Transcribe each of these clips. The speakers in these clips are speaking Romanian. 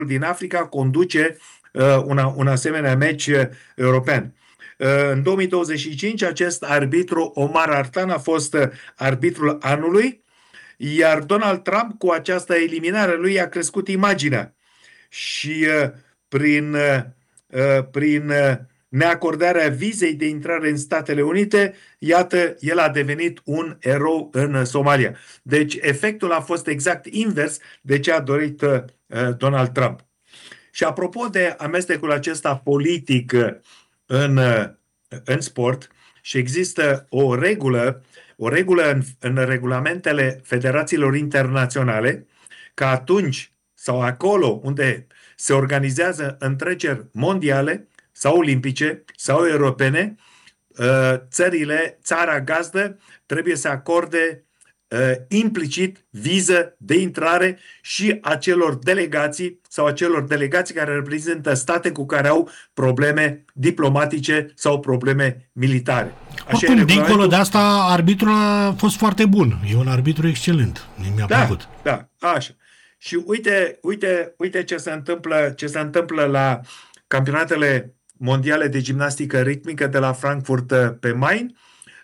din Africa conduce un asemenea meci european. În 2025, acest arbitru, Omar Artan, a fost arbitrul anului, iar Donald Trump, cu această eliminare lui, a crescut imaginea. Și prin neacordarea vizei de intrare în Statele Unite, iată, el a devenit un erou în Somalia. Deci efectul a fost exact invers de ce a dorit Donald Trump. Și apropo de amestecul acesta politic în sport, și există o regulă în regulamentele federațiilor internaționale, că atunci sau acolo unde se organizează întreceri mondiale sau olimpice sau europene, țara gazdă trebuie să acorde implicit viză de intrare și acelor delegații care reprezintă state cu care au probleme diplomatice sau probleme militare. Oricum, dincolo de asta, arbitrul a fost foarte bun. E un arbitru excelent. Mi-a plăcut. Da, așa. Și uite ce se întâmplă la campionatele mondiale de gimnastică ritmică de la Frankfurt pe Main.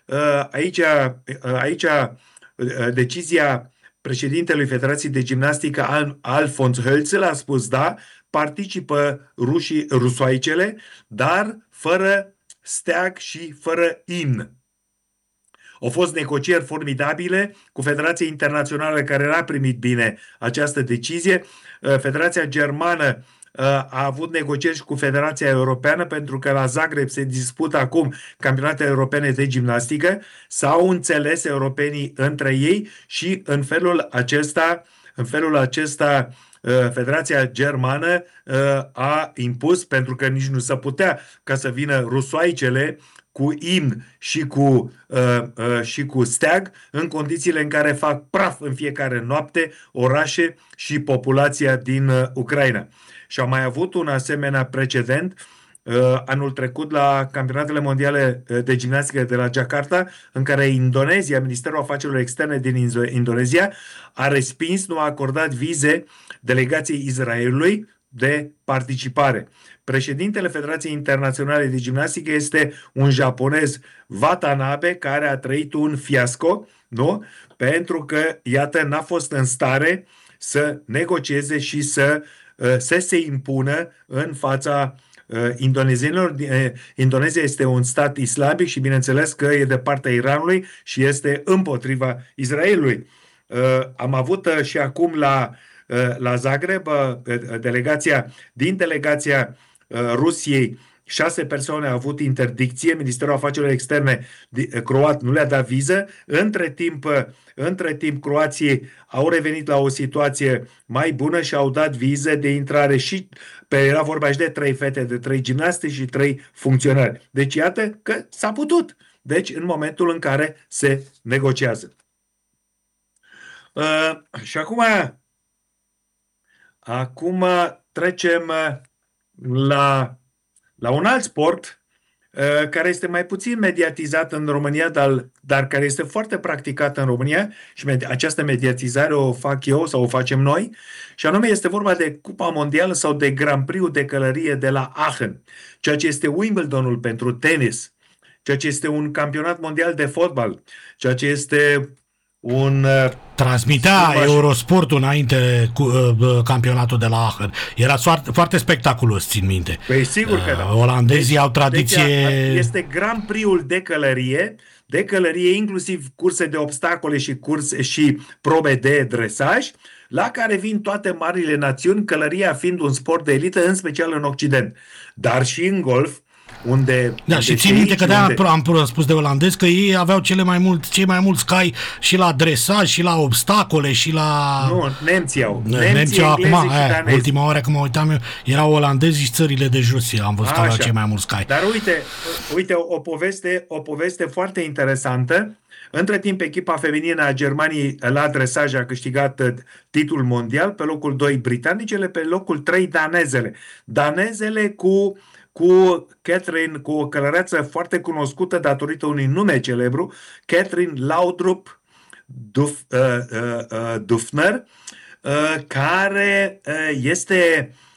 Aici decizia președintelui Federației de Gimnastică, Alfons Hölzl, a spus da, participă rusoaicele, dar fără steag și fără imn. Au fost negocieri formidabile cu Federația Internațională, care n-a primit bine această decizie. Federația Germană a avut negocieri și cu Federația Europeană, pentru că la Zagreb se dispută acum campionatele europene de gimnastică. S-au înțeles europenii între ei și în felul acesta Federația Germană a impus, pentru că nici nu se putea ca să vină rusoaicele cu imn și cu steag, în condițiile în care fac praf în fiecare noapte orașe și populația din Ucraina. Și am mai avut un asemenea precedent anul trecut la campionatele mondiale de gimnastică de la Jakarta, în care Indonezia, Ministerul Afacerilor Externe din Indonezia, a respins, nu a acordat vize delegației Israelului de participare. Președintele Federației Internaționale de Gimnastică este un japonez, Watanabe, care a trăit un fiasco, nu? Pentru că, iată, n-a fost în stare să negocieze și să se impună în fața indonezienilor. Indonezia este un stat islamic și bineînțeles că e de partea Iranului și este împotriva Israelului. Am avut și acum la Zagreb delegația Rusiei, 6 persoane au avut interdicție, Ministerul Afacerilor Externe croat nu le-a dat viză. Între timp croații au revenit la o situație mai bună și au dat vize de intrare și era vorba și de 3 fete, de 3 gimnaste și 3 funcționari. Deci iată că s-a putut. Deci în momentul în care se negociază. Și acum trecem la un alt sport care este mai puțin mediatizat în România, dar care este foarte practicat în România, și această mediatizare o fac eu sau o facem noi, și anume este vorba de Cupa Mondială sau de Grand Prix de călărie de la Aachen, ceea ce este Wimbledonul pentru tenis, ceea ce este un campionat mondial de fotbal, ceea ce este transmitea Eurosportul înainte cu campionatul de la Aachen. Era foarte spectaculos, țin minte. Păi sigur că da. Olandezii au tradiție... este Grand Prix-ul de călărie, inclusiv curse de obstacole și probe de dresaj, la care vin toate marile națiuni, călăria fiind un sport de elită, în special în Occident. Dar și în golf, și țin minte că am spus de olandezi că ei aveau cei mai mulți cai și la dresaj, și la obstacole, și la... Nu, nemții au. Nemții acum, ultima oară când mă uitam eu, erau olandezi și țările de jos, am văzut că aveau cei mai mulți cai. Dar uite o poveste foarte interesantă. Între timp, echipa feminină a Germaniei la dresaj a câștigat titlul mondial, pe locul 2 britanicele, pe locul 3 danezele. Danezele cu Catherine, cu o călăreață foarte cunoscută datorită unui nume celebru, Catherine Laudrup Dufner, care este